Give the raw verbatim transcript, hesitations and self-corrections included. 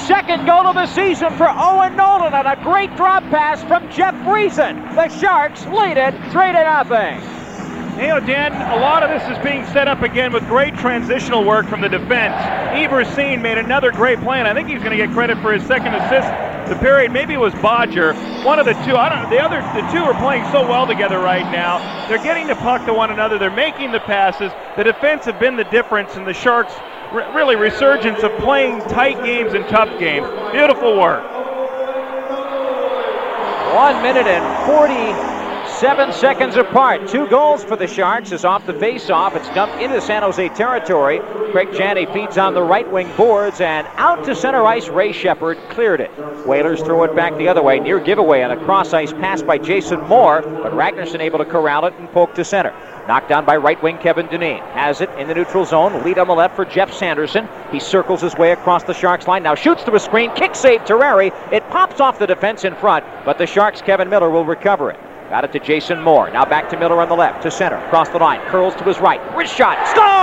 second goal of the season for Owen Nolan on a great drop pass from Jeff Friesen. The Sharks lead it three to nothing. You know, Dan, a lot of this is being set up again with great transitional work from the defense. Everseen made another great play, and I think he's going to get credit for his second assist. The period, maybe it was Bodger, one of the two. I don't know. The other, the two are playing so well together right now. They're getting the puck to one another. They're making the passes. The defense have been the difference, and the Sharks re- really resurgence of playing tight games and tough games. Beautiful work. One minute and forty-seven seconds apart. Two goals for the Sharks is off the face-off. It's dumped into San Jose territory. Craig Janney feeds on the right wing boards, and out to center ice. Ray Shepard cleared it. Whalers throw it back the other way. Near giveaway on a cross-ice pass by Jason Moore, but Ragnarsson able to corral it and poke to center. Knocked down by right wing Kevin Dineen. Has it in the neutral zone. Lead on the left for Jeff Sanderson. He circles his way across the Sharks line. Now shoots through a screen. Kick save Terrari. It pops off the defense in front, but the Sharks' Kevin Miller will recover it. Got it to Jason Moore. Now back to Miller on the left, to center, across the line, curls to his right. Wrist shot. Score!